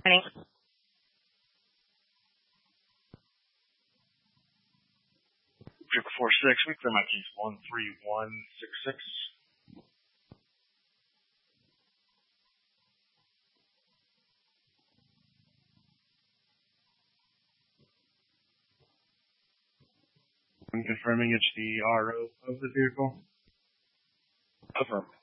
Morning. Vehicle 46, we clear my case 13166. I'm confirming it's the RO of the vehicle. Affirm.